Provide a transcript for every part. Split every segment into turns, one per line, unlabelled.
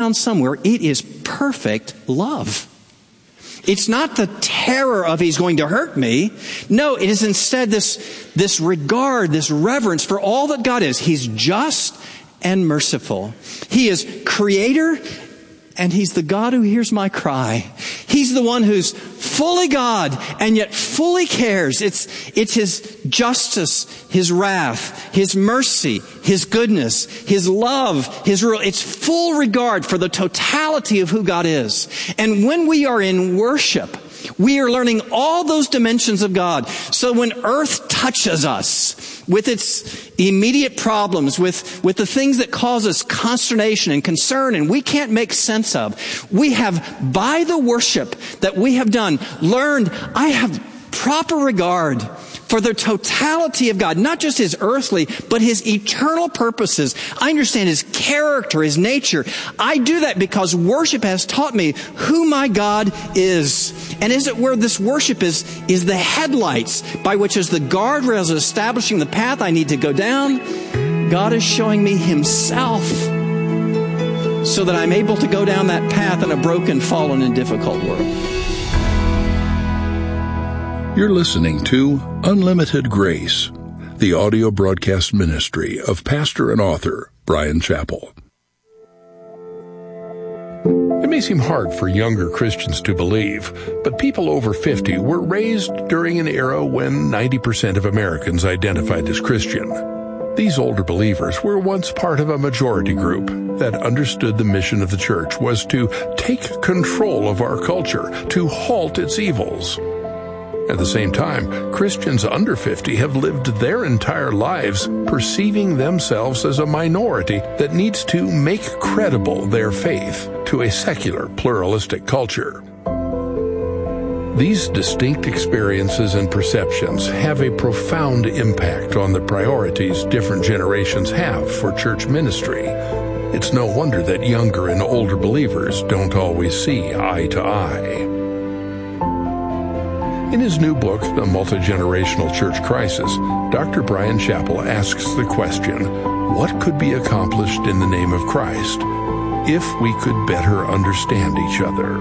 down somewhere, it is perfect love. It's not the terror of he's going to hurt me. No, it is instead this regard, this reverence for all that God is. He's just and merciful. He is creator, and he's the God who hears my cry. He's the one who's fully God and yet fully cares. It's his justice, his wrath, his mercy, his goodness, his love, his rule. It's full regard for the totality of who God is. And when we are in worship, we are learning all those dimensions of God. So when earth touches us with its immediate problems, with the things that cause us consternation and concern and we can't make sense of, we have, by the worship that we have done, learned I have proper regard for the totality of God, not just his earthly, but his eternal purposes. I understand his character, his nature. I do that because worship has taught me who my God is. And is it where this worship is the headlights by which, as the guardrails establishing the path I need to go down, God is showing me himself so that I'm able to go down that path in a broken, fallen, and difficult world.
You're listening to Unlimited Grace, the audio broadcast ministry of pastor and author Bryan Chapell. It may seem hard for younger Christians to believe, but people over 50 were raised during an era when 90% of Americans identified as Christian. These older believers were once part of a majority group that understood the mission of the church was to take control of our culture, to halt its evils. At the same time, Christians under 50 have lived their entire lives perceiving themselves as a minority that needs to make credible their faith to a secular, pluralistic culture. These distinct experiences and perceptions have a profound impact on the priorities different generations have for church ministry. It's no wonder that younger and older believers don't always see eye to eye. In his new book, The Multi-Generational Church Crisis, Dr. Bryan Chapell asks the question, what could be accomplished in the name of Christ if we could better understand each other?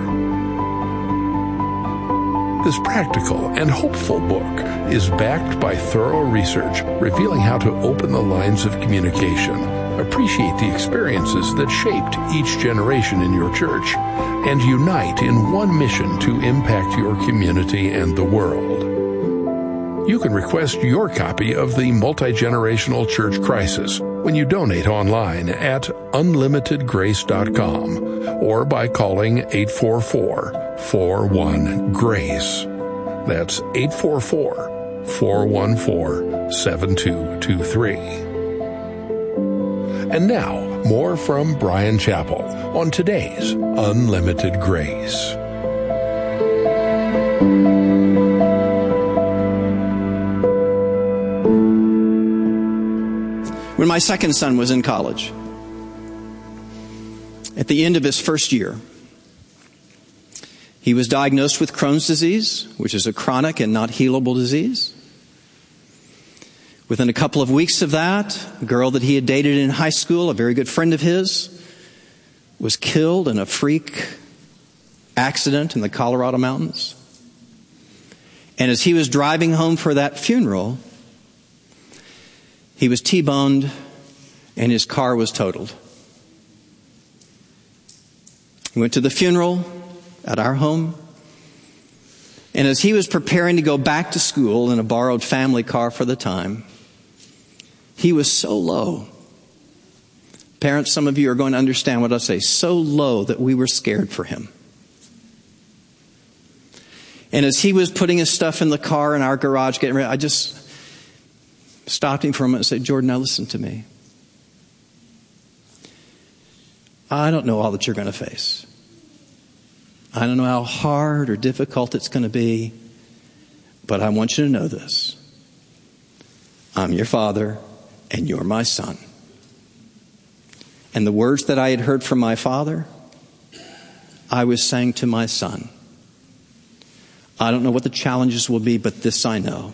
This practical and hopeful book is backed by thorough research revealing how to open the lines of communication, appreciate the experiences that shaped each generation in your church, and unite in one mission to impact your community and the world. You can request your copy of The Multi-Generational Church Crisis when you donate online at unlimitedgrace.com or by calling 844-41-GRACE. That's 844-414-7223. And now, more from Bryan Chapell on today's Unlimited Grace.
When my second son was in college, at the end of his first year, he was diagnosed with Crohn's disease, which is a chronic and not healable disease. Within a couple of weeks of that, a girl that he had dated in high school, a very good friend of his, was killed in a freak accident in the Colorado mountains. And as he was driving home for that funeral, he was T-boned and his car was totaled. He went to the funeral at our home. And as he was preparing to go back to school in a borrowed family car for the time, he was so low. Parents, some of you are going to understand what I say. So low that we were scared for him. And as he was putting his stuff in the car in our garage, getting ready, I just stopped him for a moment and said, Jordan, now listen to me. I don't know all that you're going to face. I don't know how hard or difficult it's going to be, but I want you to know this. I'm your father and you're my son. And the words that I had heard from my father, I was saying to my son. I don't know what the challenges will be, but this I know.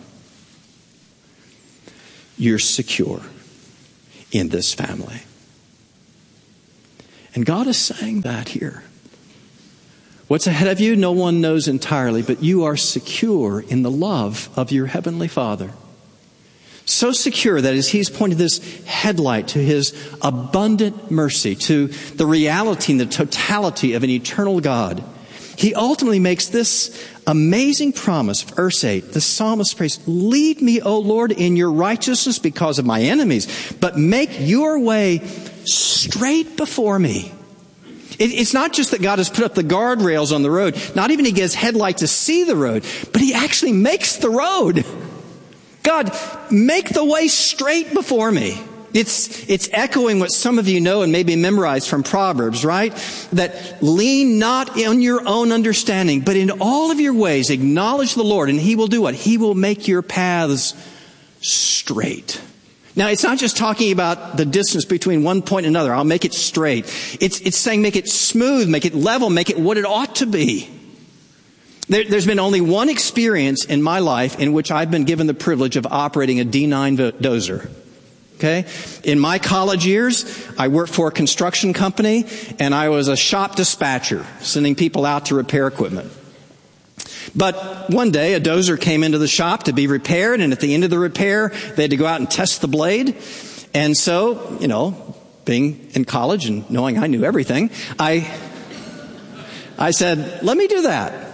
You're secure in this family. And God is saying that here. What's ahead of you, no one knows entirely, but you are secure in the love of your Heavenly Father. So secure that as He's pointed this headlight to His abundant mercy, to the reality and the totality of an eternal God, He ultimately makes this amazing promise. Verse 8, the psalmist prays, lead me, O Lord, in your righteousness because of my enemies, but make your way straight before me. It's not just that God has put up the guardrails on the road. Not even He gives headlight to see the road, but He actually makes the road. God, make the way straight before me. It's echoing what some of you know and maybe memorized from Proverbs, right? That lean not on your own understanding, but in all of your ways acknowledge the Lord, and He will do what? He will make your paths straight. Now, it's not just talking about the distance between one point and another. I'll make it straight. It's saying make it smooth, make it level, make it what it ought to be. There's been only one experience in my life in which I've been given the privilege of operating a D9 dozer. Okay? In my college years, I worked for a construction company, and I was a shop dispatcher, sending people out to repair equipment. But one day, a dozer came into the shop to be repaired, and at the end of the repair, they had to go out and test the blade. And so, being in college and knowing I knew everything, I said, let me do that.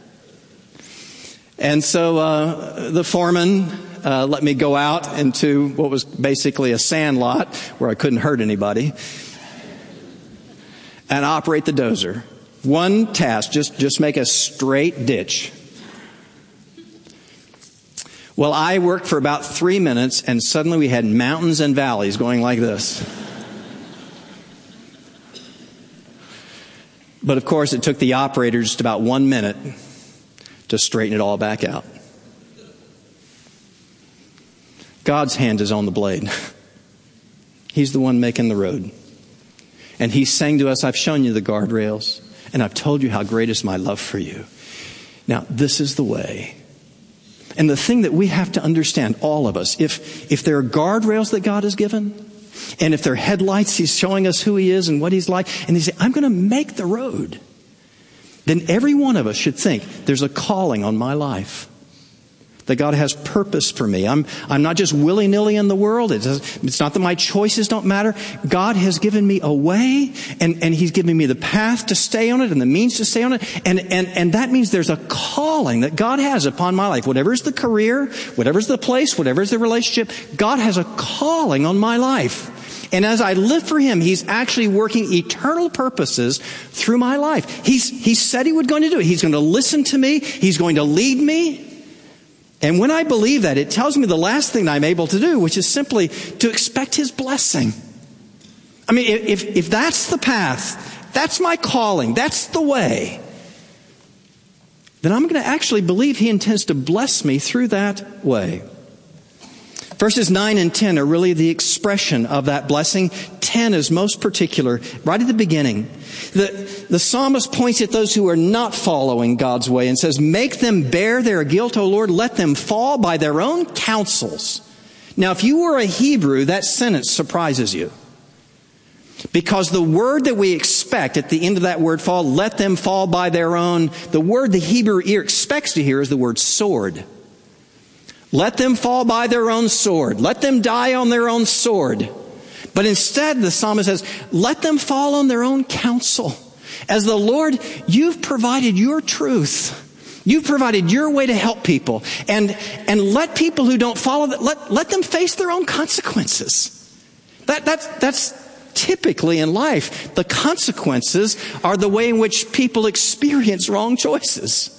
And so the foreman let me go out into what was basically a sand lot where I couldn't hurt anybody and operate the dozer. One task, just make a straight ditch. Well, I worked for about 3 minutes, and suddenly we had mountains and valleys going like this. But of course, it took the operator just about 1 minute to straighten it all back out. God's hand is on the blade. He's the one making the road. And He's saying to us, I've shown you the guardrails, and I've told you how great is my love for you. Now, this is the way. And the thing that we have to understand, all of us, if there are guardrails that God has given, and if there are headlights He's showing us who He is and what He's like, and He says, I'm going to make the road, then every one of us should think there's a calling on my life. That God has purpose for me. I'm not just willy-nilly in the world. It's not that my choices don't matter. God has given me a way, and He's given me the path to stay on it and the means to stay on it. And that means there's a calling that God has upon my life. Whatever is the career, whatever is the place, whatever is the relationship, God has a calling on my life. And as I live for Him, He's actually working eternal purposes through my life. He said He was going to do it. He's going to listen to me. He's going to lead me. And when I believe that, it tells me the last thing I'm able to do, which is simply to expect His blessing. I mean, if that's the path, that's my calling, that's the way, then I'm going to actually believe He intends to bless me through that way. Verses 9 and 10 are really the expression of that blessing. 10 is most particular, right at the beginning. The psalmist points at those who are not following God's way and says, make them bear their guilt, O Lord, let them fall by their own counsels. Now, if you were a Hebrew, that sentence surprises you. Because the word that we expect at the end of that word fall, let them fall by their own, the word the Hebrew ear expects to hear is the word sword. Let them fall by their own sword. Let them die on their own sword. But instead, the psalmist says, let them fall on their own counsel. As the Lord, you've provided your truth. You've provided your way to help people. And let people who don't follow that, let them face their own consequences. That's typically in life. The consequences are the way in which people experience wrong choices.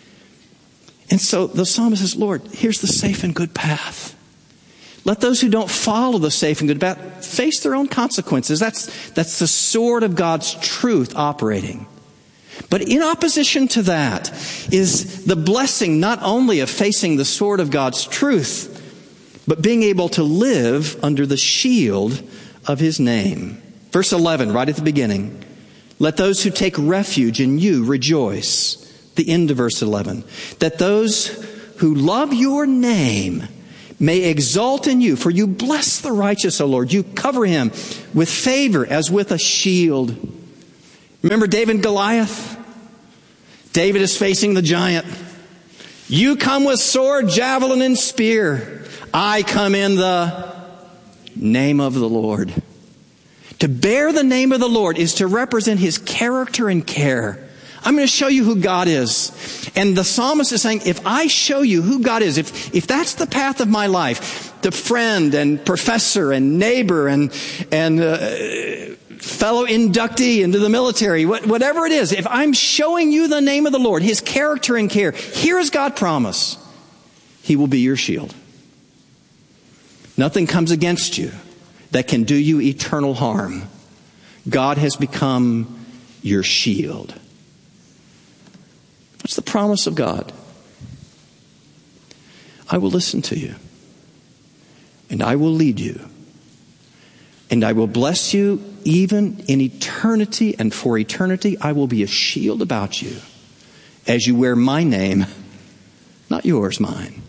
And so the psalmist says, Lord, here's the safe and good path. Let those who don't follow the safe and good path face their own consequences. That's the sword of God's truth operating. But in opposition to that is the blessing not only of facing the sword of God's truth, but being able to live under the shield of His name. Verse 11, right at the beginning. Let those who take refuge in you rejoice. The end of verse 11. That those who love your name may exult in you, for you bless the righteous, O Lord. You cover him with favor as with a shield. Remember David and Goliath? David is facing the giant. You come with sword, javelin, and spear. I come in the name of the Lord. To bear the name of the Lord is to represent his character and care. I'm going to show you who God is. And the psalmist is saying, if I show you who God is, if that's the path of my life, the friend and professor and neighbor and fellow inductee into the military, whatever it is, if I'm showing you the name of the Lord, his character and care, here's God's promise. He will be your shield. Nothing comes against you that can do you eternal harm. God has become your shield. What's the promise of God? I will listen to you, and I will lead you, and I will bless you even in eternity, and for eternity I will be a shield about you as you wear my name, not yours, mine.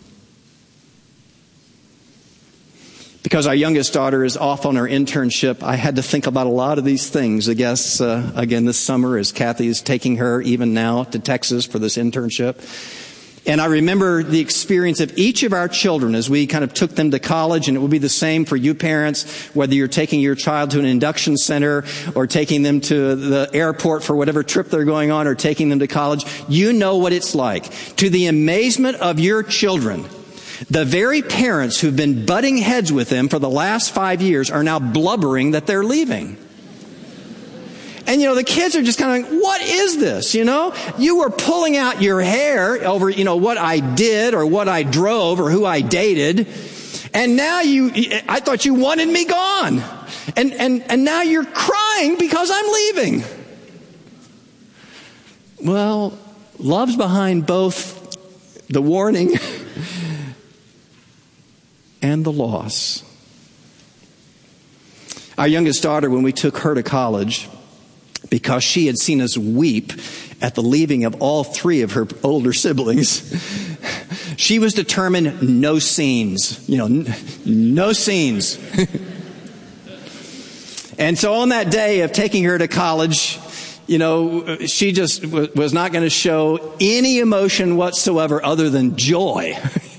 Because our youngest daughter is off on her internship, I had to think about a lot of these things. I guess, again, this summer as Kathy is taking her even now to Texas for this internship. And I remember the experience of each of our children as we kind of took them to college, and it will be the same for you parents, whether you're taking your child to an induction center or taking them to the airport for whatever trip they're going on or taking them to college. You know what it's like. To the amazement of your children, the very parents who've been butting heads with them for the last 5 years are now blubbering that they're leaving. And, the kids are just kind of like, what is this? You were pulling out your hair over, what I did or what I drove or who I dated. And now I thought you wanted me gone. And now you're crying because I'm leaving. Well, love's behind both the warning and the loss. Our youngest daughter, when we took her to college, because she had seen us weep at the leaving of all three of her older siblings, she was determined no scenes, no scenes. And so on that day of taking her to college, she just was not going to show any emotion whatsoever other than joy.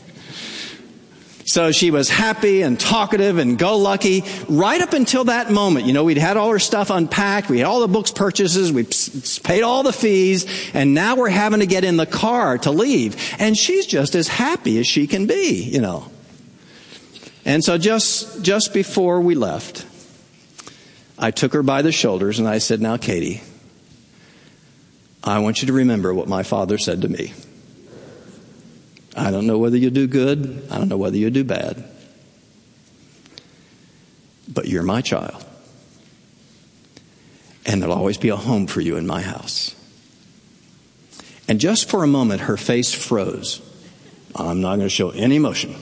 So she was happy and talkative and go-lucky right up until that moment. We'd had all her stuff unpacked. We had all the books purchases. We paid all the fees. And now we're having to get in the car to leave. And she's just as happy as she can be, And so just before we left, I took her by the shoulders and I said, now, Katie, I want you to remember what my father said to me. I don't know whether you do good. I don't know whether you do bad. But you're my child. And there'll always be a home for you in my house. And just for a moment, her face froze. I'm not going to show any emotion.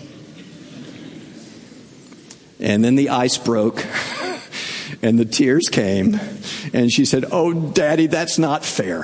And then the ice broke. And the tears came. And she said, "Oh, Daddy, that's not fair."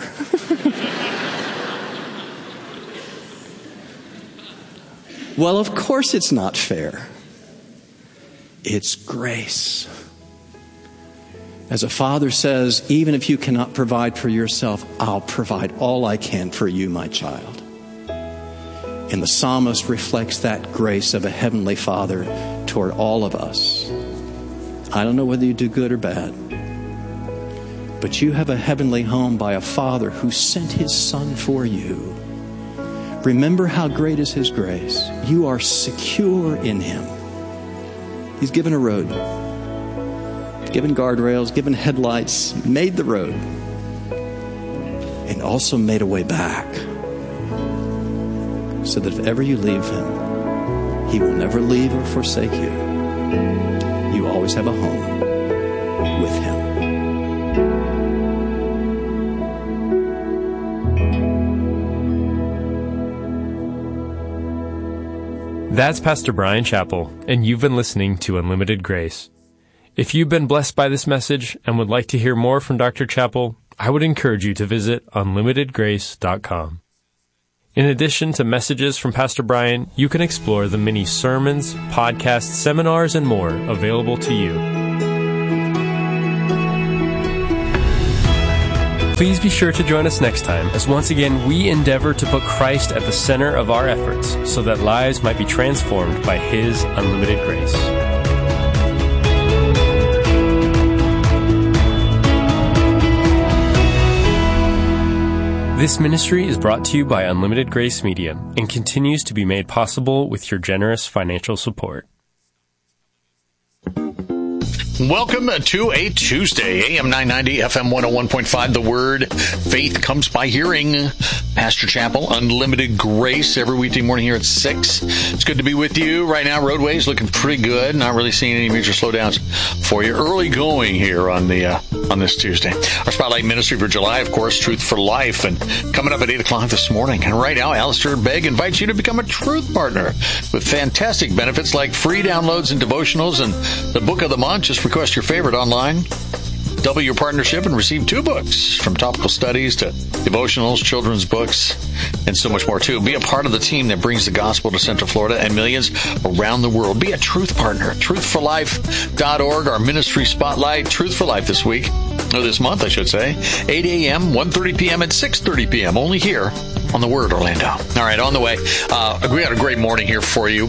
Well, of course it's not fair. It's grace. As a father says, even if you cannot provide for yourself, I'll provide all I can for you, my child. And the psalmist reflects that grace of a heavenly Father toward all of us. I don't know whether you do good or bad, but you have a heavenly home by a Father who sent his Son for you. Remember how great is his grace. You are secure in him. He's given a road, given guardrails, given headlights, made the road, and also made a way back. So that if ever you leave him, he will never leave or forsake you. You always have a home with him.
That's Pastor Brian Chappell, and you've been listening to Unlimited Grace. If you've been blessed by this message and would like to hear more from Dr. Chappell, I would encourage you to visit unlimitedgrace.com. In addition to messages from Pastor Brian, you can explore the many sermons, podcasts, seminars, and more available to you. Please be sure to join us next time, as once again we endeavor to put Christ at the center of our efforts so that lives might be transformed by His unlimited grace. This ministry is brought to you by Unlimited Grace Media and continues to be made possible with your generous financial support.
Welcome to a Tuesday, AM 990, FM 101.5. The Word, faith comes by hearing. Pastor Chappell, Unlimited Grace, every weekday morning here at 6. It's good to be with you. Right now, roadways looking pretty good. Not really seeing any major slowdowns for you. Early going here on this Tuesday. Our Spotlight Ministry for July, of course, Truth for Life, and coming up at 8 o'clock this morning. And right now, Alistair Begg invites you to become a Truth Partner with fantastic benefits like free downloads and devotionals and the book of the month. Just request your favorite online. Double your partnership and receive 2 books, from topical studies to devotionals, children's books, and so much more too. Be a part of the team that brings the gospel to Central Florida and millions around the world. Be a Truth Partner. Truthforlife.org, our ministry spotlight. Truth for Life this week, or this month, I should say. 8 a.m., 1:30 p.m., and 6:30 p.m. Only here on The Word, Orlando. All right, on the way. We got a great morning here for you.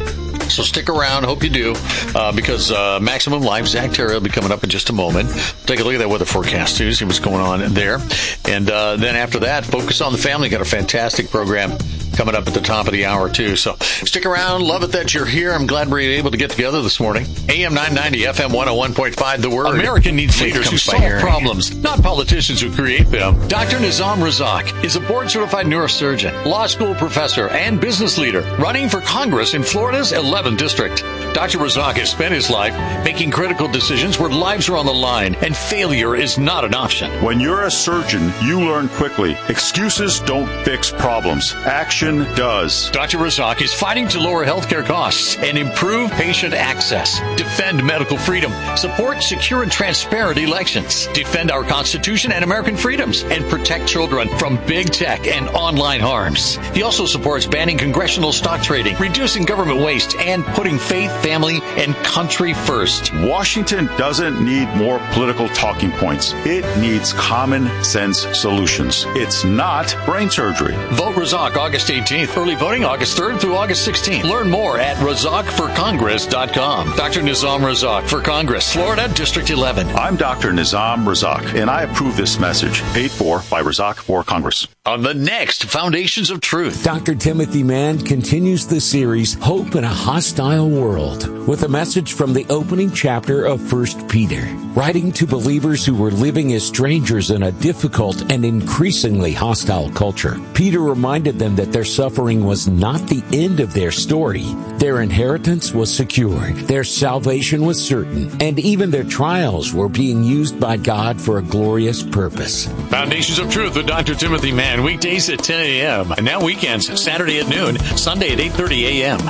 So stick around. Hope you do, because Maximum Life, Zach Terry will be coming up in just a moment. Take a look at that weather forecast, too, see what's going on there. And then after that, Focus on the Family. Got a fantastic program coming up at the top of the hour, too. So stick around. Love it that you're here. I'm glad we're able to get together this morning. AM 990, FM 101.5, The Word. America needs leaders who solve problems, not politicians who create them. Dr. Nizam Razak is a board-certified neurosurgeon, law school professor, and business leader running for Congress in Florida's 11th District. Dr. Razak has spent his life making critical decisions where lives are on the line and failure is not an option.
When you're a surgeon, you learn quickly. Excuses don't fix problems. Action does.
Dr. Razak is fighting to lower healthcare costs and improve patient access, defend medical freedom, support secure and transparent elections, defend our Constitution and American freedoms, and protect children from big tech and online harms. He also supports banning congressional stock trading, reducing government waste, and putting faith, family, and country first.
Washington doesn't need more political talking points. It needs common sense solutions. It's not brain surgery.
Vote Razak August 18th. Early voting August 3rd through August 16th. Learn more at RazakForCongress.com. Dr. Nizam Razak for Congress, Florida, District 11.
I'm Dr. Nizam Razak, and I approve this message. Paid for by Razak for Congress.
On the next Foundations of Truth,
Dr. Timothy Mann continues the series Hope in a Hostile World with a message from the opening chapter of 1 Peter. Writing to believers who were living as strangers in a difficult and increasingly hostile culture, Peter reminded them that their suffering was not the end of their story. Their inheritance was secure, their salvation was certain, and even their trials were being used by God for a glorious purpose.
Foundations of Truth with Dr. Timothy Mann, weekdays at 10 a.m. and now weekends, Saturday at noon, Sunday at 8:30 a.m.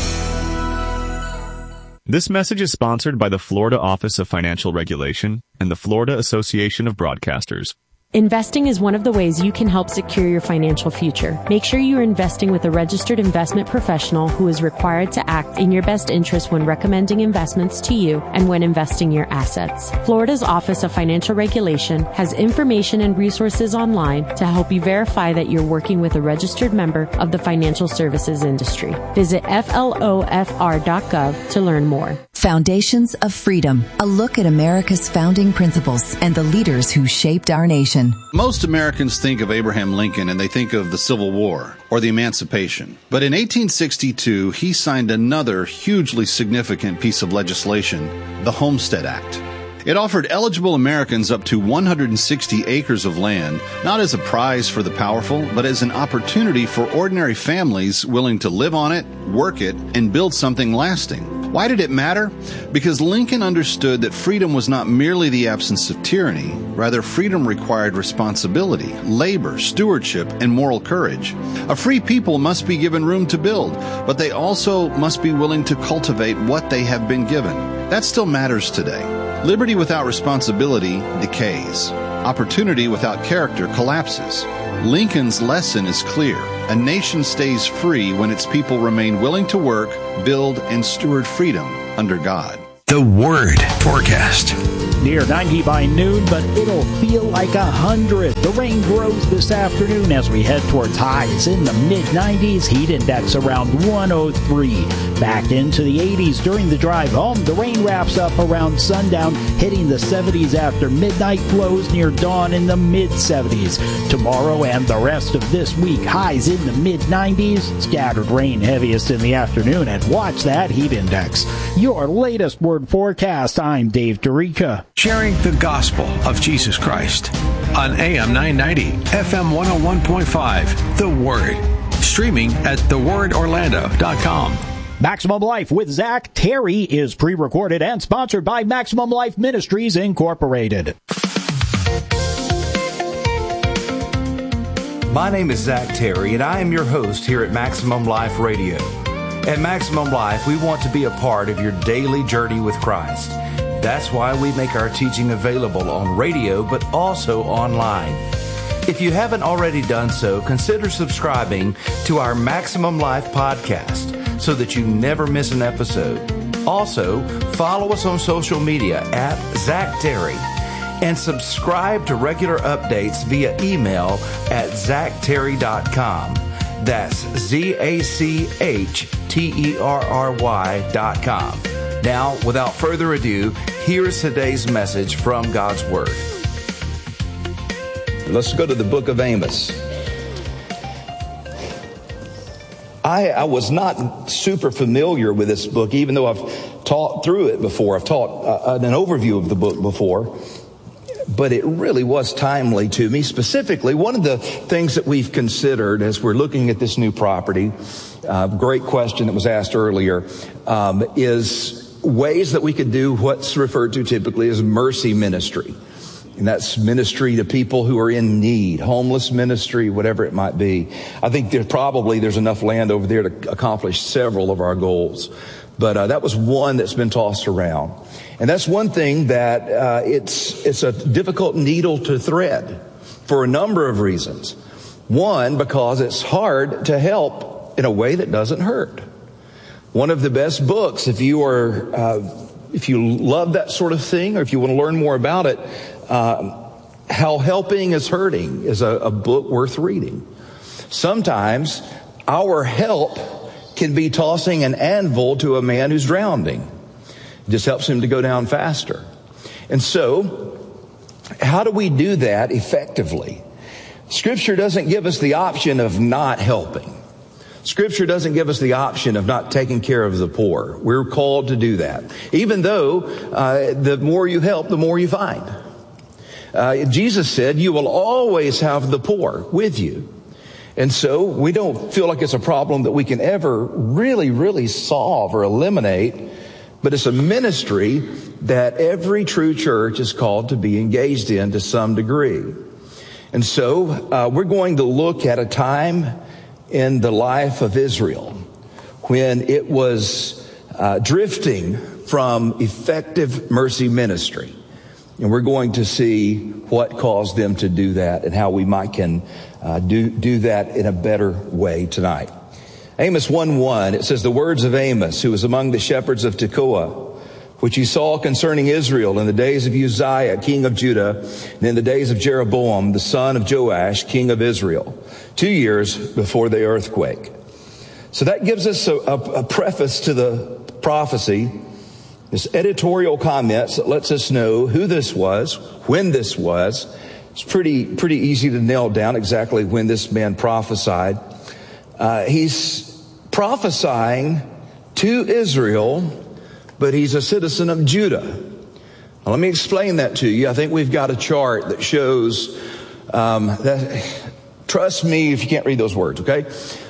This message is sponsored by the Florida Office of Financial Regulation and the Florida Association of Broadcasters.
Investing is one of the ways you can help secure your financial future. Make sure you are investing with a registered investment professional who is required to act in your best interest when recommending investments to you and when investing your assets. Florida's Office of Financial Regulation has information and resources online to help you verify that you're working with a registered member of the financial services industry. Visit flofr.gov to learn more.
Foundations of Freedom, a look at America's founding principles and the leaders who shaped our nation.
Most Americans think of Abraham Lincoln and they think of the Civil War or the Emancipation. But in 1862, he signed another hugely significant piece of legislation, the Homestead Act. It offered eligible Americans up to 160 acres of land, not as a prize for the powerful, but as an opportunity for ordinary families willing to live on it, work it, and build something lasting. Why did it matter? Because Lincoln understood that freedom was not merely the absence of tyranny. Rather, freedom required responsibility, labor, stewardship, and moral courage. A free people must be given room to build, but they also must be willing to cultivate what they have been given. That still matters today. Liberty without responsibility decays. Opportunity without character collapses. Lincoln's lesson is clear. A nation stays free when its people remain willing to work, build, and steward freedom under God.
The Word Forecast.
Near 90 by noon, but it'll feel like 100. The rain grows this afternoon as we head towards highs in the mid-90s. Heat index around 103. Back into the 80s during the drive home. The rain wraps up around sundown, hitting the 70s after midnight, flows near dawn in the mid-70s. Tomorrow and the rest of this week, highs in the mid-90s. Scattered rain heaviest in the afternoon, and watch that heat index. Your latest Word Forecast. I'm Dave Dorica.
Sharing the gospel of Jesus Christ on AM 990, FM 101.5, The Word. Streaming at thewordorlando.com.
Maximum Life with Zach Terry is pre-recorded and sponsored by Maximum Life Ministries, Incorporated.
My name is Zach Terry, and I am your host here at Maximum Life Radio. At Maximum Life, we want to be a part of your daily journey with Christ. That's why we make our teaching available on radio, but also online. If you haven't already done so, consider subscribing to our Maximum Life podcast so that you never miss an episode. Also, follow us on social media at Zach Terry and subscribe to regular updates via email at zachterry.com. That's ZACHTERRY.com. Now, without further ado, here's today's message from God's Word.
Let's go to the book of Amos. I was not super familiar with this book, even though I've taught through it before. I've taught an overview of the book before. But it really was timely to me. Specifically, one of the things that we've considered as we're looking at this new property, great question that was asked earlier, is ways that we could do what's referred to typically as mercy ministry. And that's ministry to people who are in need, homeless ministry, whatever it might be. I think there's enough land over there to accomplish several of our goals. But that was one that's been tossed around. And that's one thing that it's a difficult needle to thread for a number of reasons. One, because it's hard to help in a way that doesn't hurt. One of the best books, if you love that sort of thing, or if you want to learn more about it, How Helping is Hurting is a book worth reading. Sometimes our help can be tossing an anvil to a man who's drowning. It just helps him to go down faster. And so, how do we do that effectively? Scripture doesn't give us the option of not helping. Scripture doesn't give us the option of not taking care of the poor. We're called to do that. Even though the more you help, the more you find. Jesus said, you will always have the poor with you. And so we don't feel like it's a problem that we can ever really, really solve or eliminate. But it's a ministry that every true church is called to be engaged in to some degree. And so we're going to look at a time in the life of Israel when it was drifting from effective mercy ministry. And we're going to see what caused them to do that and how we might can do that in a better way tonight. Amos 1:1, it says, the words of Amos, who was among the shepherds of Tekoa, which he saw concerning Israel in the days of Uzziah, king of Judah, and in the days of Jeroboam, the son of Joash, king of Israel, 2 years before the earthquake. So that gives us a preface to the prophecy, this editorial comments that lets us know who this was, when this was. It's pretty easy to nail down exactly when this man prophesied. He's prophesying to Israel, but he's a citizen of Judah. Now, let me explain that to you. I think we've got a chart that shows that. Trust me if you can't read those words, okay?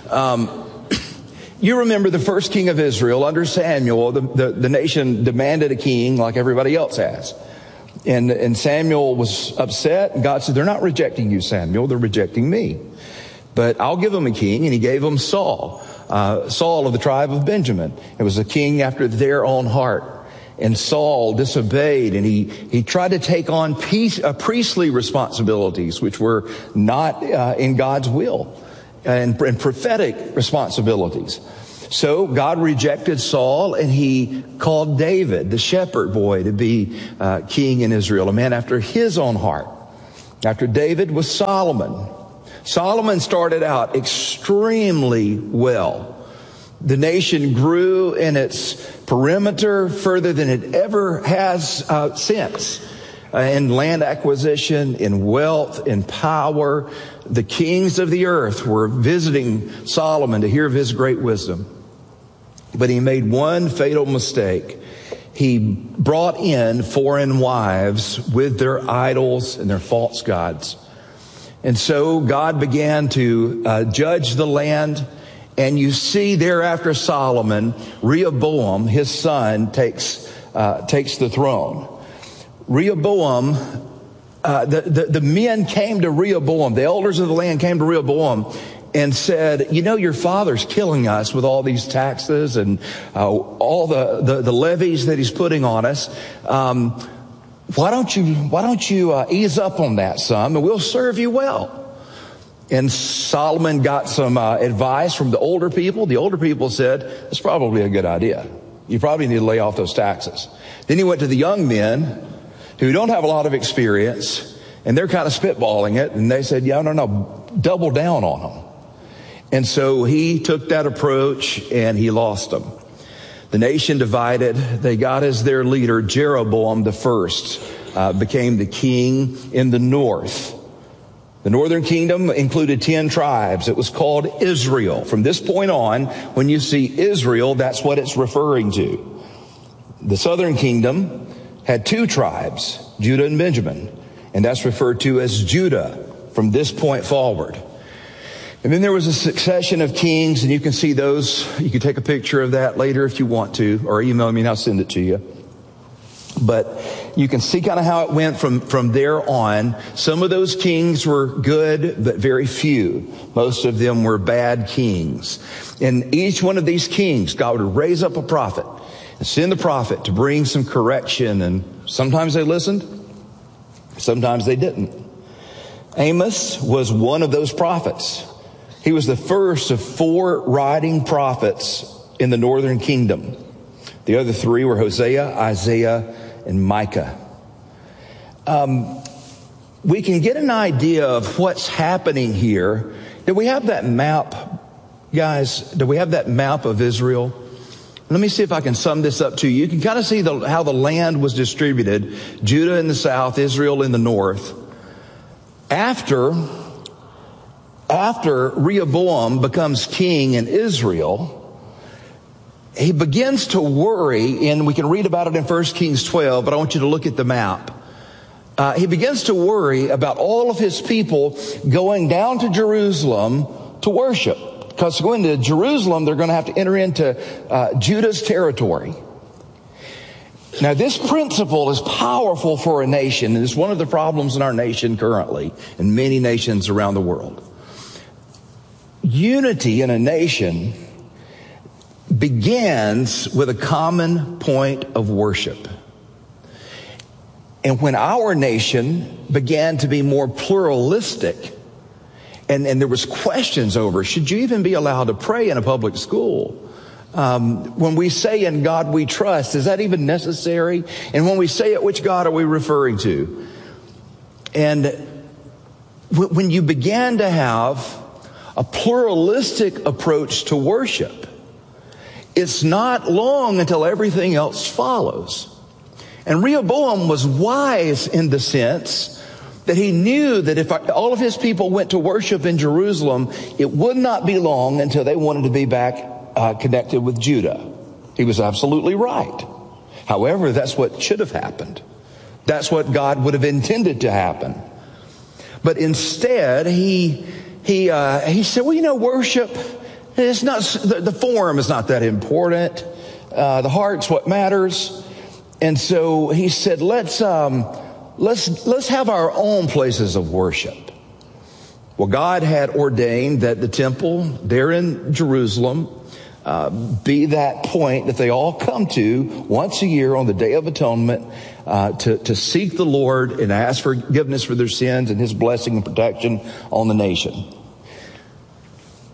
You remember the first king of Israel under Samuel, the nation demanded a king like everybody else has. And Samuel was upset, and God said, they're not rejecting you, Samuel, they're rejecting me. But I'll give them a king, and he gave them Saul. Saul of the tribe of Benjamin. It was a king after their own heart. And Saul disobeyed, and he tried to take on priestly responsibilities, which were not in God's will. and prophetic responsibilities. So God rejected Saul, and he called David, the shepherd boy, to be king in Israel, a man after his own heart. After David was Solomon. Solomon started out extremely well. The nation grew in its perimeter further than it ever has since. In land acquisition, in wealth, in power. The kings of the earth were visiting Solomon to hear of his great wisdom. But he made one fatal mistake. He brought in foreign wives with their idols and their false gods. And so God began to judge the land. And you see there after Solomon, Rehoboam, his son, takes the throne. Rehoboam, the men came to Rehoboam, the elders of the land came to Rehoboam and said, you know, your father's killing us with all these taxes and all the levies that he's putting on us. Why don't you ease up on that some, and we'll serve you well. And Solomon got some advice from the older people. The older people said, it's probably a good idea. You probably need to lay off those taxes. Then he went to the young men who don't have a lot of experience, and they're kind of spitballing it. And they said, no, double down on them. And so he took that approach, and he lost them. The nation divided. They got as their leader Jeroboam the first, became the king in the north. The northern kingdom included 10 tribes. It was called Israel. From this point on, when you see Israel, that's what it's referring to. The southern kingdom had 2 tribes, Judah and Benjamin, and that's referred to as Judah from this point forward. And then there was a succession of kings, and you can see those. You can take a picture of that later if you want to, or email me and I'll send it to you. But you can see kind of how it went from there on. Some of those kings were good, but very few. Most of them were bad kings. And each one of these kings, God would raise up a prophet and send the prophet to bring some correction. And sometimes they listened, sometimes they didn't. Amos was one of those prophets. He was the first of 4 writing prophets in the northern kingdom. The other 3 were Hosea, Isaiah, and Micah. We can get an idea of what's happening here. Do we have that map, guys? Do we have that map of Israel? Let me see if I can sum this up to you. You can kind of see how the land was distributed. Judah in the south, Israel in the north. After Rehoboam becomes king in Israel, he begins to worry, and we can read about it in 1 Kings 12, but I want you to look at the map. He begins to worry about all of his people going down to Jerusalem to worship. Because going to Jerusalem, they're going to have to enter into Judah's territory. Now, this principle is powerful for a nation, and it's one of the problems in our nation currently, and many nations around the world. Unity in a nation begins with a common point of worship. And when our nation began to be more pluralistic, and there was questions over, should you even be allowed to pray in a public school? When we say in God we trust, is that even necessary? And when we say it, which God are we referring to? And when you began to have a pluralistic approach to worship, it's not long until everything else follows. And Rehoboam was wise in the sense that he knew that if all of his people went to worship in Jerusalem, it would not be long until they wanted to be back connected with Judah. He was absolutely right. However, that's what should have happened. That's what God would have intended to happen. But instead, he said, well, worship, it's not, the form is not that important. The heart's what matters. And so he said, let's have our own places of worship. Well, God had ordained that the temple there in Jerusalem be that point that they all come to once a year on the Day of Atonement to seek the Lord and ask forgiveness for their sins and His blessing and protection on the nation.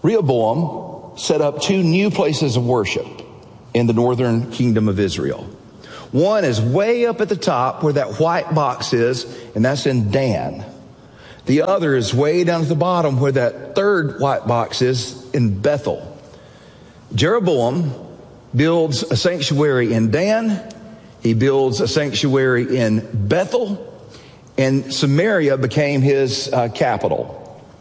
Rehoboam set up 2 new places of worship in the northern kingdom of Israel. One is way up at the top where that white box is, and that's in Dan. The other is way down at the bottom where that third white box is in Bethel. Jeroboam builds a sanctuary in Dan. He builds a sanctuary in Bethel, and Samaria became his capital.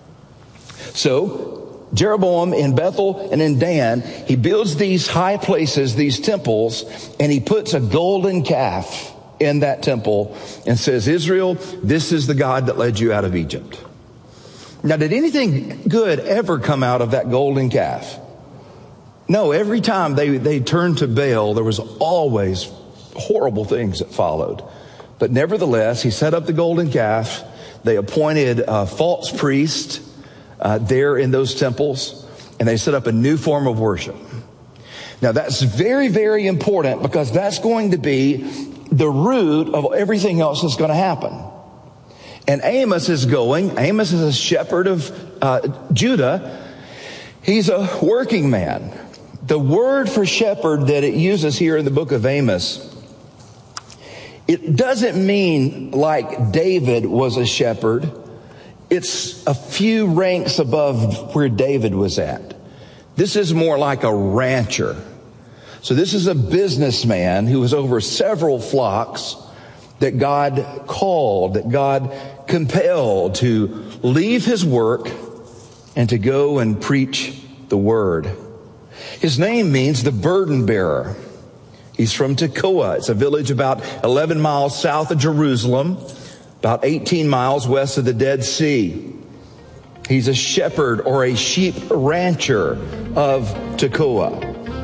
So Jeroboam in Bethel and in Dan, he builds these high places, these temples, and he puts a golden calf in that temple and says, Israel, this is the God that led you out of Egypt. Now, did anything good ever come out of that golden calf? No, every time they turned to Baal, there was always horrible things that followed. But nevertheless, he set up the golden calf. They appointed a false priest there in those temples, and they set up a new form of worship. Now, that's very, very important because that's going to be the root of everything else that's going to happen. And Amos is a shepherd of Judah. He's a working man. The word for shepherd that it uses here in the book of Amos, it doesn't mean like David was a shepherd. It's a few ranks above where David was at. This is more like a rancher. So this is a businessman who was over several flocks that God called, that God compelled to leave his work and to go and preach the word. His name means the burden bearer. He's from Tekoa. It's a village about 11 miles south of Jerusalem, about 18 miles west of the Dead Sea. He's a shepherd or a sheep rancher of Tekoa.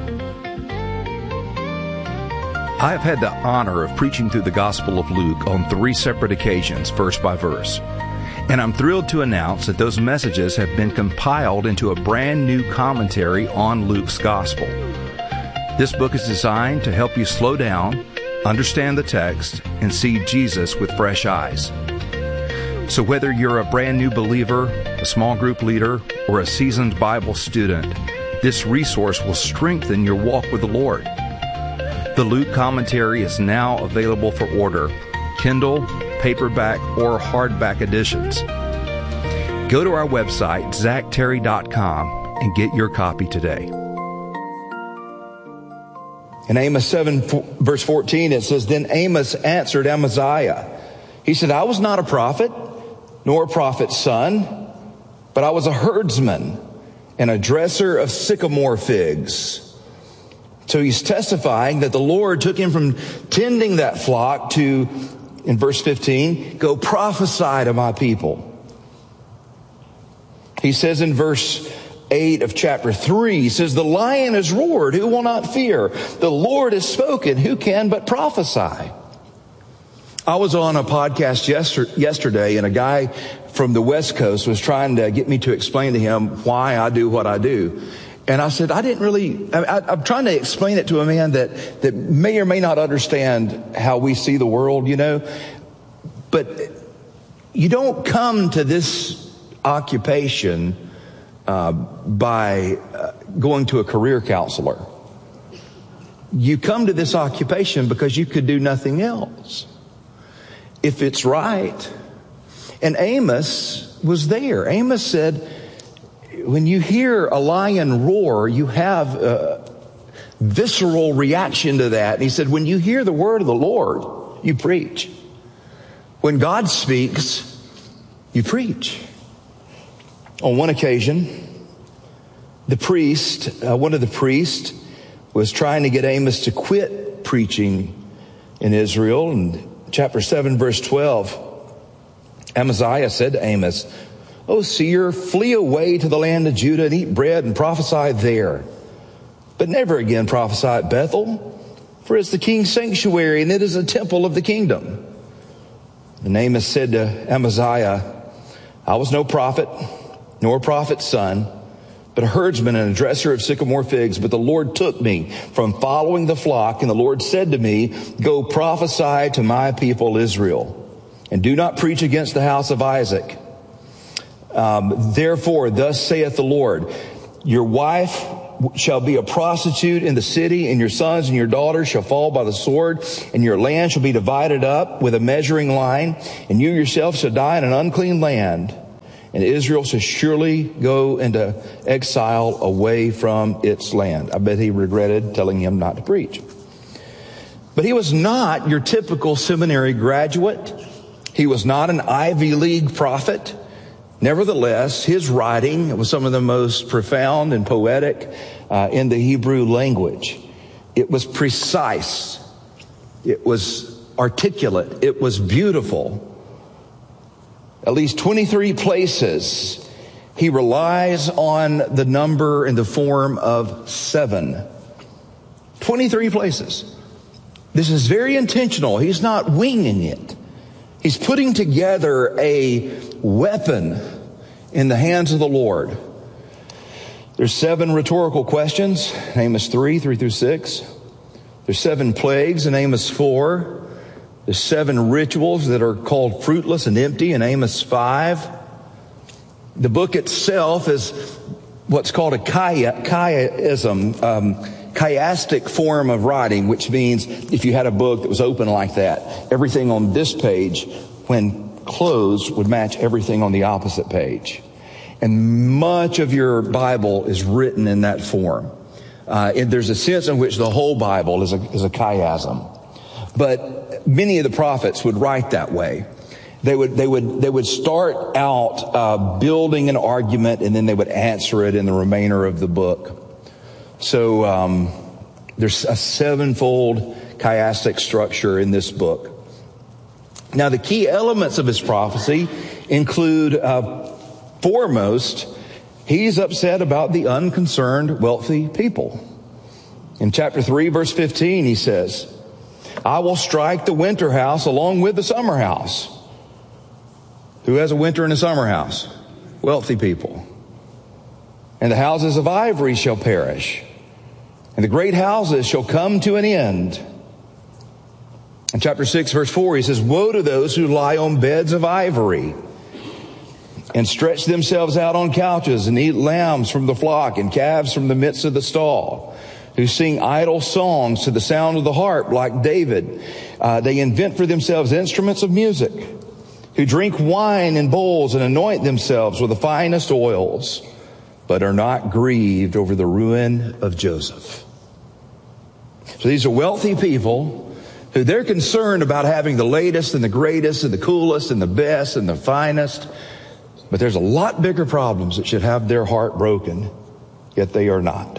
I have had the honor of preaching through the Gospel of Luke on 3 separate occasions, verse by verse. And I'm thrilled to announce that those messages have been compiled into a brand new commentary on Luke's Gospel. This book is designed to help you slow down, understand the text, and see Jesus with fresh eyes. So whether you're a brand new believer, a small group leader, or a seasoned Bible student, this resource will strengthen your walk with the Lord. The Luke commentary is now available for order, Kindle, paperback, or hardback editions. Go to our website, zachterry.com, and get your copy today.
In Amos 7, verse 14, it says, Then Amos answered Amaziah. He said, I was not a prophet, nor a prophet's son, but I was a herdsman and a dresser of sycamore figs. So he's testifying that the Lord took him from tending that flock to, in verse 15, go prophesy to my people. He says in verse 8 of chapter 3, he says, The lion has roared, who will not fear? The Lord has spoken, who can but prophesy? I was on a podcast yesterday, and a guy from the West Coast was trying to get me to explain to him why I do what I do. And I said, I'm trying to explain it to a man that may or may not understand how we see the world, But you don't come to this occupation by going to a career counselor. You come to this occupation because you could do nothing else, if it's right. And Amos was there. Amos said, when you hear a lion roar, you have a visceral reaction to that. And he said, when you hear the word of the Lord, you preach. When God speaks, you preach. On one occasion, one of the priests was trying to get Amos to quit preaching in Israel. In chapter 7, verse 12, Amaziah said to Amos, O seer, flee away to the land of Judah and eat bread and prophesy there. But never again prophesy at Bethel, for it's the king's sanctuary and it is a temple of the kingdom. And Amos said to Amaziah, I was no prophet, nor a prophet's son, but a herdsman and a dresser of sycamore figs. But the Lord took me from following the flock, and the Lord said to me, Go prophesy to my people Israel, and do not preach against the house of Isaac. Therefore, thus saith the Lord, Your wife shall be a prostitute in the city, and your sons and your daughters shall fall by the sword, and your land shall be divided up with a measuring line, and you yourself shall die in an unclean land, and Israel shall surely go into exile away from its land. I bet he regretted telling him not to preach. But he was not your typical seminary graduate. He was not an Ivy League prophet. Nevertheless, his writing was some of the most profound and poetic in the Hebrew language. It was precise. It was articulate. It was beautiful. At least 23 places he relies on the number in the form of 7. 23 places. This is very intentional. He's not winging it. He's putting together a weapon in the hands of the Lord. There's 7 rhetorical questions, Amos 3 through 6. There's 7 plagues in Amos 4. There's 7 rituals that are called fruitless and empty in Amos 5. The book itself is what's called a chiastic form of writing, which means if you had a book that was open like that, everything on this page, when closed, would match everything on the opposite page. And much of your Bible is written in that form. And there's a sense in which the whole Bible is a chiasm. But many of the prophets would write that way. They would start out building an argument, and then they would answer it in the remainder of the book. So there's a 7-fold chiastic structure in this book. Now, the key elements of his prophecy include, foremost, he's upset about the unconcerned wealthy people. In chapter 3, verse 15, he says, I will strike the winter house along with the summer house. Who has a winter and a summer house? Wealthy people. And the houses of ivory shall perish, and the great houses shall come to an end. In chapter 6, verse 4, he says, woe to those who lie on beds of ivory and stretch themselves out on couches and eat lambs from the flock and calves from the midst of the stall, who sing idle songs to the sound of the harp like David. They invent for themselves instruments of music, who drink wine in bowls and anoint themselves with the finest oils, but are not grieved over the ruin of Joseph. So these are wealthy people who they're concerned about having the latest and the greatest and the coolest and the best and the finest. But there's a lot bigger problems that should have their heart broken, yet they are not.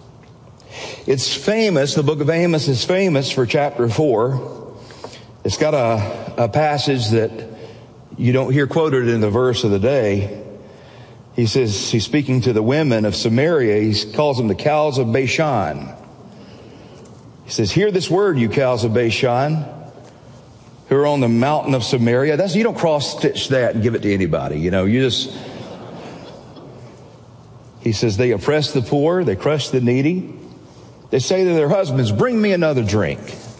It's famous, the book of Amos is famous for chapter 4. It's got a passage that you don't hear quoted in the verse of the day. He says, he's speaking to the women of Samaria. He calls them the cows of Bashan. He says, hear this word, you cows of Bashan, who are on the mountain of Samaria. You don't cross-stitch that and give it to anybody. He says, they oppress the poor, they crush the needy. They say to their husbands, bring me another drink.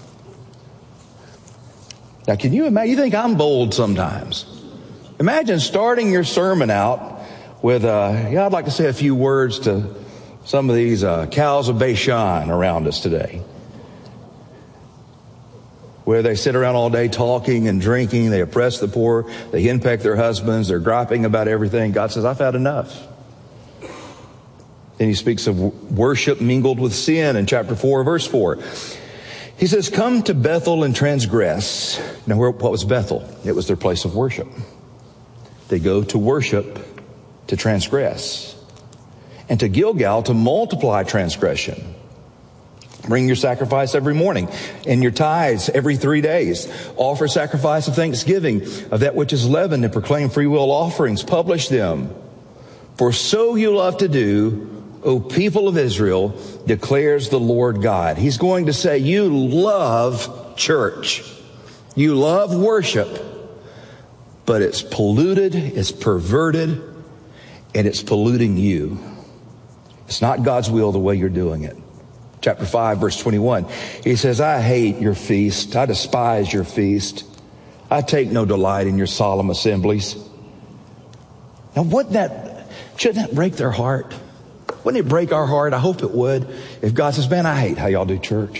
Now, can you imagine? You think I'm bold sometimes. Imagine starting your sermon out with, I'd like to say a few words to some of these cows of Bashan around us today, where they sit around all day talking and drinking. They oppress the poor. They henpeck their husbands. They're griping about everything. God says, I've had enough. Then he speaks of worship mingled with sin in chapter 4, verse 4. He says, come to Bethel and transgress. Now, what was Bethel? It was their place of worship. They go to worship to transgress. And to Gilgal to multiply transgression. Bring your sacrifice every morning and your tithes every 3 days. Offer sacrifice of thanksgiving of that which is leavened and proclaim free will offerings. Publish them. For so you love to do, O people of Israel, declares the Lord God. He's going to say, you love church. You love worship, but it's polluted, it's perverted, and it's polluting you. It's not God's will the way you're doing it. Chapter 5, verse 21, he says, I hate your feast. I despise your feast. I take no delight in your solemn assemblies. Now, shouldn't that break their heart? Wouldn't it break our heart? I hope it would. If God says, man, I hate how y'all do church.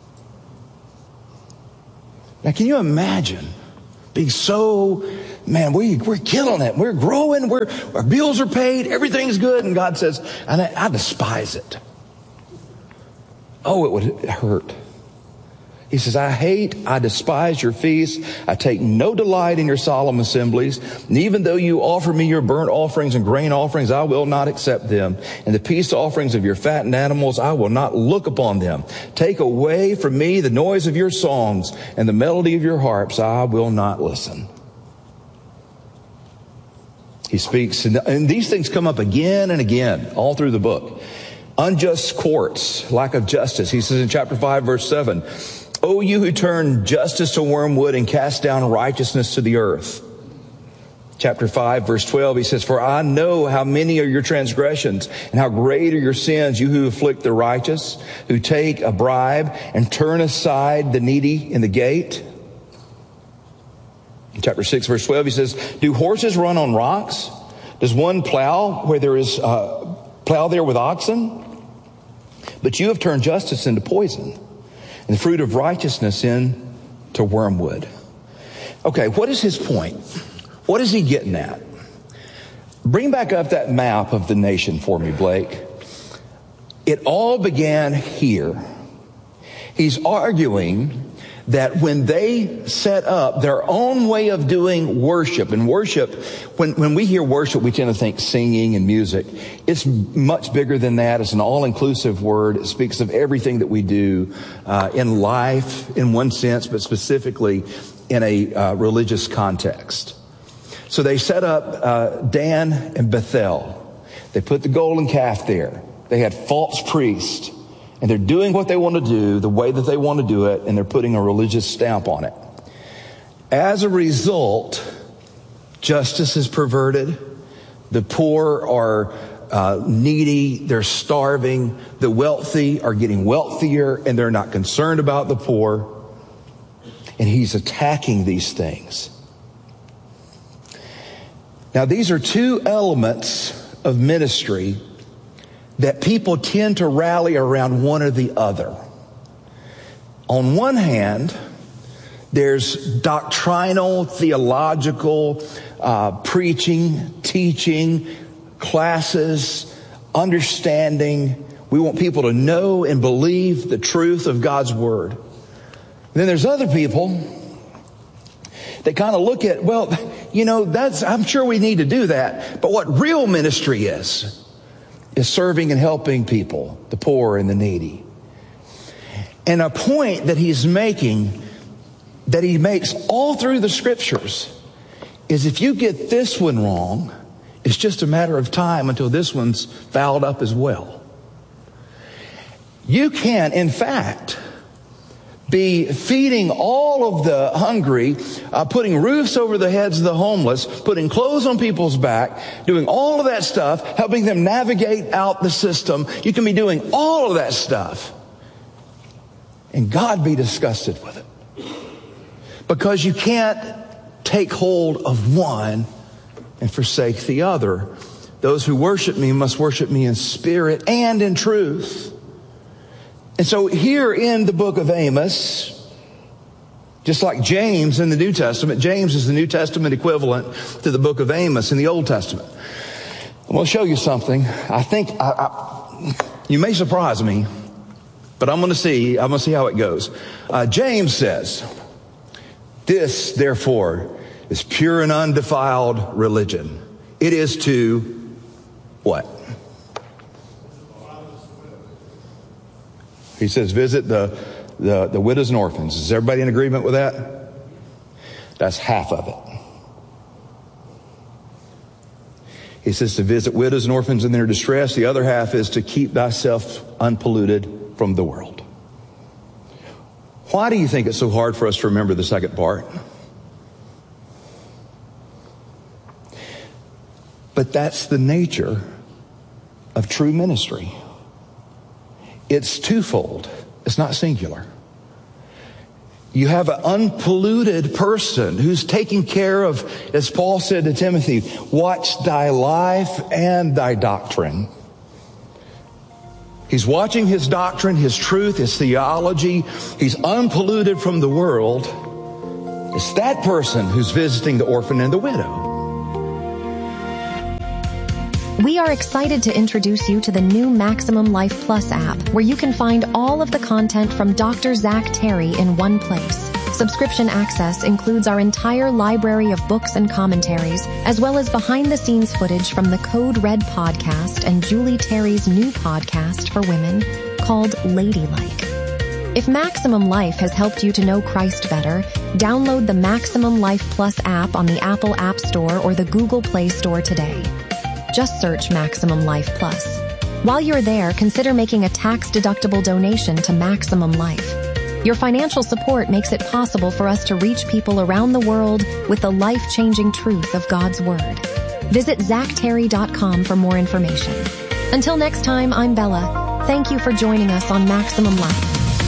Now, can you imagine being so, man, we're killing it. We're growing. Our bills are paid. Everything's good. And God says, and I despise it. Oh, it would hurt. He says, I despise your feasts. I take no delight in your solemn assemblies. And even though you offer me your burnt offerings and grain offerings, I will not accept them. And the peace offerings of your fattened animals, I will not look upon them. Take away from me the noise of your songs and the melody of your harps. I will not listen. He speaks, and these things come up again and again all through the book. Unjust courts, lack of justice. He says in chapter 5, verse 7, O you who turn justice to wormwood and cast down righteousness to the earth. Chapter 5, verse 12, he says, for I know how many are your transgressions and how great are your sins, you who afflict the righteous, who take a bribe and turn aside the needy in the gate. In chapter 6, verse 12, he says, do horses run on rocks? Does one plow where there is plow there with oxen? But you have turned justice into poison, and the fruit of righteousness into wormwood. Okay, what is his point? What is he getting at? Bring back up that map of the nation for me, Blake. It all began here. He's arguing that when they set up their own way of doing worship, and worship, when we hear worship, we tend to think singing and music. It's much bigger than that. It's an all-inclusive word. It speaks of everything that we do in life, in one sense, but specifically in a religious context. So they set up Dan and Bethel. They put the golden calf there. They had false priests. And they're doing what they want to do, the way that they want to do it, and they're putting a religious stamp on it. As a result, justice is perverted. The poor are needy. They're starving. The wealthy are getting wealthier, and they're not concerned about the poor. And he's attacking these things. Now, these are two elements of ministry that people tend to rally around one or the other. On one hand, there's doctrinal, theological, preaching, teaching, classes, understanding. We want people to know and believe the truth of God's Word. And then there's other people that kind of look at, well, you know, I'm sure we need to do that. But what real ministry is serving and helping people, the poor and the needy. And a point that he's making, that he makes all through the scriptures, is if you get this one wrong, it's just a matter of time until this one's fouled up as well. You can, in fact, be feeding all of the hungry, putting roofs over the heads of the homeless, putting clothes on people's back, doing all of that stuff, helping them navigate out the system. You can be doing all of that stuff, and God be disgusted with it. Because you can't take hold of one and forsake the other. Those who worship me must worship me in spirit and in truth. And so here in the book of Amos, just like James in the New Testament, James is the New Testament equivalent to the book of Amos in the Old Testament. I'm going to show you something. I think you may surprise me, but I'm going to see how it goes. James says, this, therefore, is pure and undefiled religion. It is to what? He says, visit the widows and orphans. Is everybody in agreement with that? That's half of it. He says to visit widows and orphans in their distress. The other half is to keep thyself unpolluted from the world. Why do you think it's so hard for us to remember the second part? But that's the nature of true ministry. It's twofold. It's not singular. You have an unpolluted person who's taking care of, as Paul said to Timothy, watch thy life and thy doctrine. He's watching his doctrine, his truth, his theology. He's unpolluted from the world. It's that person who's visiting the orphan and the widow.
We are excited to introduce you to the new Maximum Life Plus app, where you can find all of the content from Dr. Zach Terry in one place. Subscription access includes our entire library of books and commentaries, as well as behind-the-scenes footage from the Code Red podcast and Julie Terry's new podcast for women called Ladylike. If Maximum Life has helped you to know Christ better, download the Maximum Life Plus app on the Apple App Store or the Google Play Store today. Just search Maximum Life Plus. While you're there, consider making a tax-deductible donation to Maximum Life. Your financial support makes it possible for us to reach people around the world with the life-changing truth of God's Word. Visit ZachTerry.com for more information. Until next time, I'm Bella. Thank you for joining us on Maximum Life.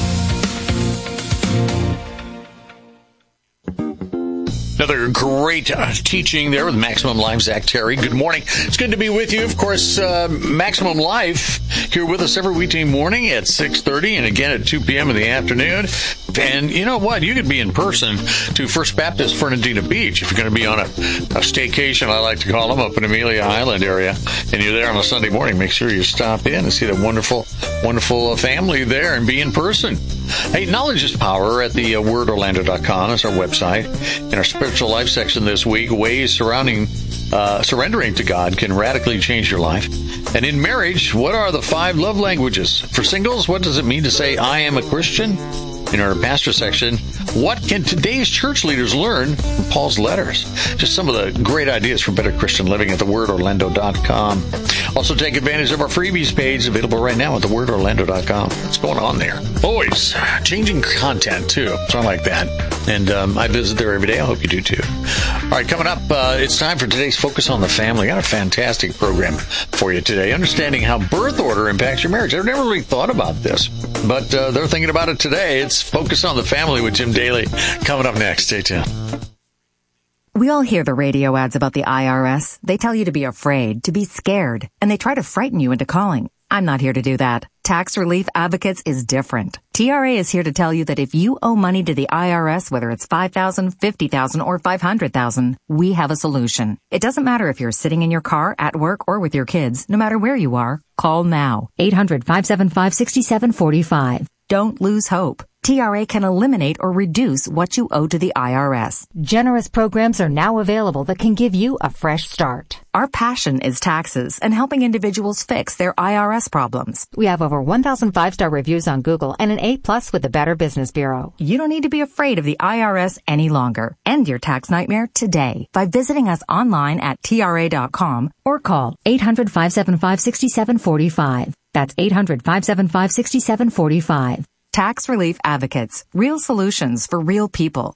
Another great teaching there with Maximum Life, Zach Terry. Good morning. It's good to be with you. Of course, Maximum Life here with us every weekday morning at 6:30 and again at 2 p.m. in the afternoon. And you know what? You could be in person to First Baptist Fernandina Beach if you're going to be on a staycation, I like to call them, up in Amelia Island area, and you're there on a Sunday morning. Make sure you stop in and see the wonderful, wonderful family there and be in person. Hey, knowledge is power at the wordorlando.com. That's our website. In our spiritual life section this week, ways surrounding surrendering to God can radically change your life. And in marriage, what are the 5 love languages? For singles, what does it mean to say, I am a Christian? In our pastor section, what can today's church leaders learn from Paul's letters? Just some of the great ideas for better Christian living at thewordorlando.com. Also take advantage of our freebies page available right now at thewordorlando.com. What's going on there? Always changing content too. So I like that. And I visit there every day. I hope you do too. All right, coming up, it's time for today's Focus on the Family. Got a fantastic program for you today. Understanding how birth order impacts your marriage. I've never really thought about this, but they're thinking about it today. It's Focus on the Family with Jim Daly. Coming up next. Stay tuned.
We all hear the radio ads about the IRS. They tell you to be afraid, to be scared, and they try to frighten you into calling. I'm not here to do that. Tax Relief Advocates is different. TRA is here to tell you that if you owe money to the IRS, whether it's $5,000, $50,000, or $500,000, we have a solution. It doesn't matter if you're sitting in your car, at work, or with your kids. No matter where you are, call now. 800-575-6745. Don't lose hope. TRA can eliminate or reduce what you owe to the IRS.
Generous programs are now available that can give you a fresh start.
Our passion is taxes and helping individuals fix their IRS problems.
We have over 1,000 5-star reviews on Google and an A+ with the Better Business Bureau.
You don't need to be afraid of the IRS any longer. End your tax nightmare today by visiting us online at TRA.com
or call 800-575-6745. That's 800-575-6745.
Tax Relief Advocates. Real solutions for real people.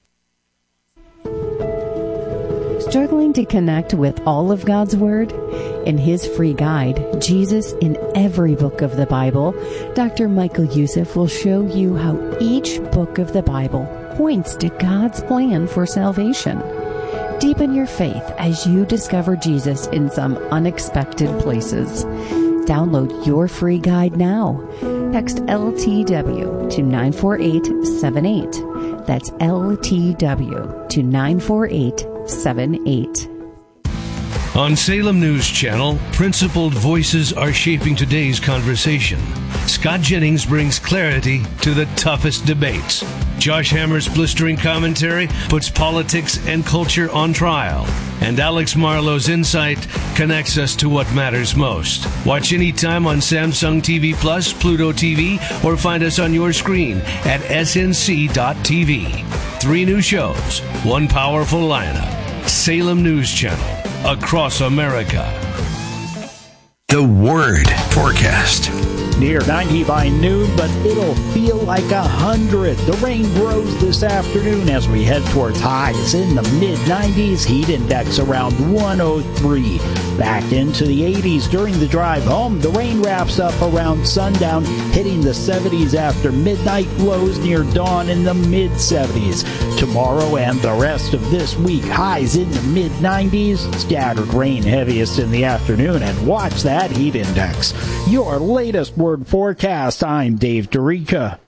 Struggling to connect with all of God's Word? In his free guide, Jesus in Every Book of the Bible, Dr. Michael Youssef will show you how each book of the Bible points to God's plan for salvation. Deepen your faith as you discover Jesus in some unexpected places. Download your free guide now. Text LTW to 94878. That's LTW to 94878.
On Salem News Channel, principled voices are shaping today's conversation. Scott Jennings brings clarity to the toughest debates. Josh Hammer's blistering commentary puts politics and culture on trial. And Alex Marlowe's insight connects us to what matters most. Watch anytime on Samsung TV Plus, Pluto TV, or find us on your screen at snc.tv. 3 new shows, 1 powerful lineup. Salem News Channel. Across America.
The Word Forecast.
Near 90 by noon, but it'll feel like 100. The rain grows this afternoon as we head towards highs in the mid-90s. Heat index around 103. Back into the 80s during the drive home. The rain wraps up around sundown, hitting the 70s after midnight. Lows near dawn in the mid-70s. Tomorrow and the rest of this week, highs in the mid-90s. Scattered rain heaviest in the afternoon, and watch that heat index. Your latest Word Forecast. I'm Dave Dorica.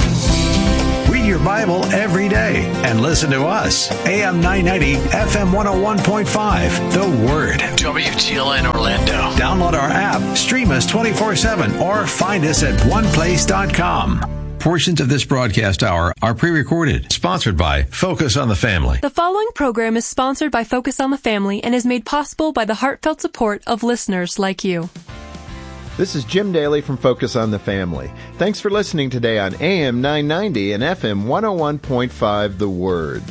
Read your Bible every day and listen to us. AM 990, FM 101.5, The Word.
WTLN Orlando.
Download our app, stream us 24/7, or find us at oneplace.com. Portions of this broadcast hour are pre-recorded. Sponsored by Focus on the Family.
The following program is sponsored by Focus on the Family and is made possible by the heartfelt support of listeners like you.
This is Jim Daly from Focus on the Family. Thanks for listening today on AM 990 and FM 101.5 The Word.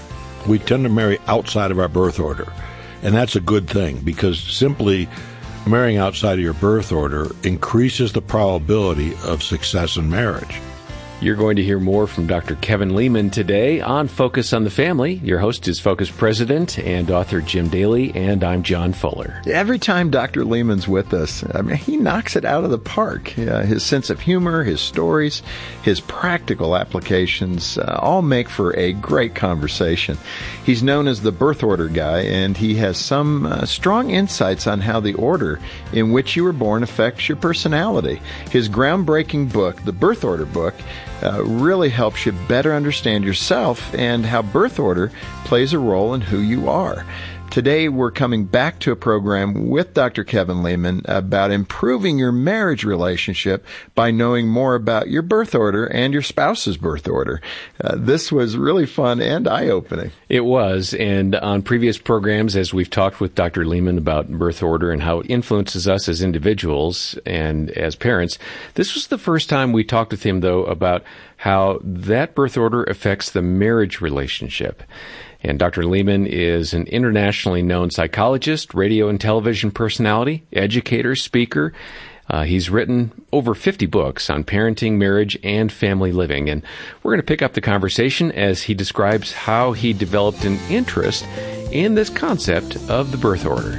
We tend to marry outside of our birth order, and that's a good thing because simply marrying outside of your birth order increases the probability of success in marriage.
You're going to hear more from Dr. Kevin Leman today on Focus on the Family. Your host is Focus President and author Jim Daly, and I'm John Fuller.
Every time Dr. Leman's with us, I mean, he knocks it out of the park. His sense of humor, his stories, his practical applications all make for a great conversation. He's known as the birth order guy, and he has some strong insights on how the order in which you were born affects your personality. His groundbreaking book, The Birth Order Book, really helps you better understand yourself and how birth order plays a role in who you are. Today, we're coming back to a program with Dr. Kevin Leman about improving your marriage relationship by knowing more about your birth order and your spouse's birth order. This was really fun and eye-opening.
It was, and on previous programs, as we've talked with Dr. Leman about birth order and how it influences us as individuals and as parents, this was the first time we talked with him, though, about how that birth order affects the marriage relationship. And Dr. Leman is an internationally known psychologist, radio and television personality, educator, speaker. He's written over 50 books on parenting, marriage, and family living. And we're going to pick up the conversation as he describes how he developed an interest in this concept of the birth order.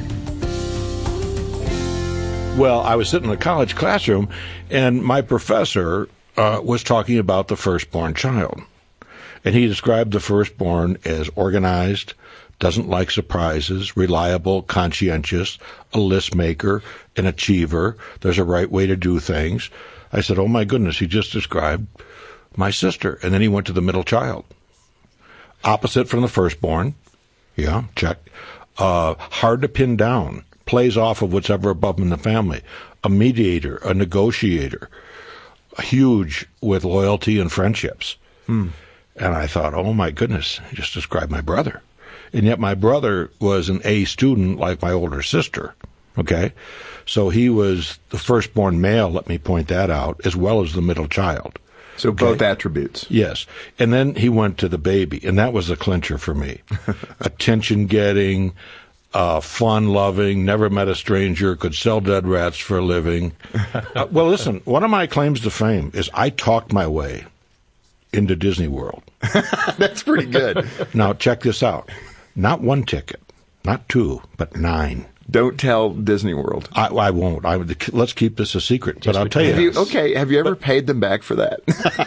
Well, I was sitting in a college classroom, and my professor was talking about the firstborn child. And he described the firstborn as organized, doesn't like surprises, reliable, conscientious, a list maker, an achiever. There's a right way to do things. I said, oh my goodness, he just described my sister. And then he went to the middle child. Opposite from the firstborn. Yeah, check. Hard to pin down. Plays off of what's ever above him in the family. A mediator, a negotiator. Huge with loyalty and friendships. And I thought, oh my goodness, he just described my brother. And yet my brother was an A student like my older sister, okay? So he was the firstborn male, let me point that out, as well as the middle child.
So okay? Both attributes.
Yes. And then he went to the baby, and that was the clincher for me. Attention-getting, fun-loving, never met a stranger, could sell dead rats for a living. Well, listen, one of my claims to fame is I talked my way into Disney World.
That's pretty good.
Now, check this out. Not one ticket, not two, but 9.
Don't tell Disney World.
I won't. Let's keep this a secret. But I'll tell you.
Have you ever paid them back for that?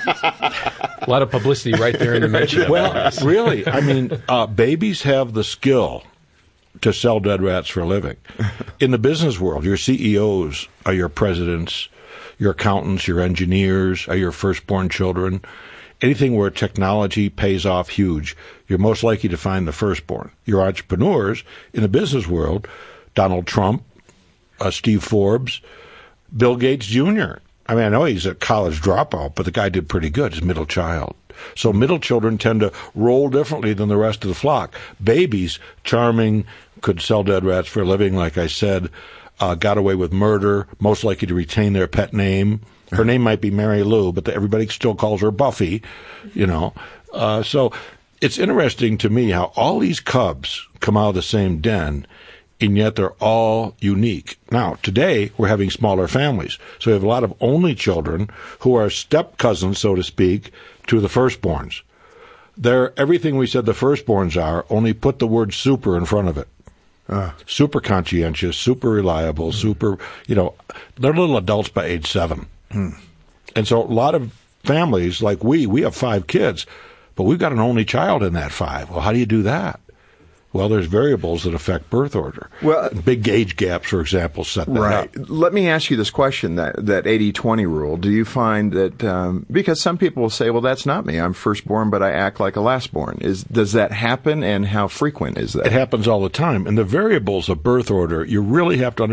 A lot of publicity right there in the mention.
Well, really, I mean, babies have the skill to sell dead rats for a living. In the business world, your CEOs are your presidents, your accountants, your engineers are your firstborn children. Anything where technology pays off huge, you're most likely to find the firstborn. Your entrepreneurs in the business world, Donald Trump, Steve Forbes, Bill Gates Jr. I mean, I know he's a college dropout, but the guy did pretty good. He's middle child. So middle children tend to roll differently than the rest of the flock. Babies, charming, could sell dead rats for a living, like I said, got away with murder, most likely to retain their pet name. Her name might be Mary Lou, but everybody still calls her Buffy, you know. So it's interesting to me how all these cubs come out of the same den, and yet they're all unique. Now, today, we're having smaller families. So we have a lot of only children who are step cousins, so to speak, to the firstborns. They're everything we said the firstborns are, only put the word super in front of it. Super conscientious, super reliable, super, they're little adults by age 7. And so a lot of families, like we have 5 kids, but we've got an only child in that 5. Well, how do you do that? Well, there's variables that affect birth order.
Well,
big age gaps, for example, set that up.
Let me ask you this question, that 80-20 rule. Do you find that, because some people will say, well, that's not me. I'm firstborn, but I act like a lastborn. Does that happen, and how frequent is that?
It happens all the time. And the variables of birth order, you really have to understand